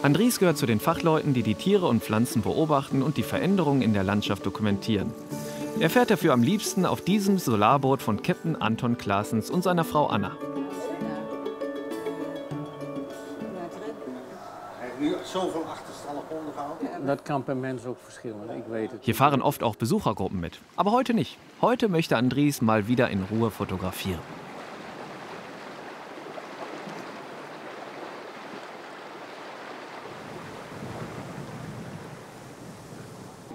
Andries gehört zu den Fachleuten, die die Tiere und Pflanzen beobachten und die Veränderungen in der Landschaft dokumentieren. Er fährt dafür am liebsten auf diesem Solarboot von Captain Anton Claessens und seiner Frau Anna. Dat kan per mens ook verschillen, ik weet het. Hier fahren oft auch Besuchergruppen mit. Aber heute nicht. Heute möchte Andries mal wieder in Ruhe fotografieren.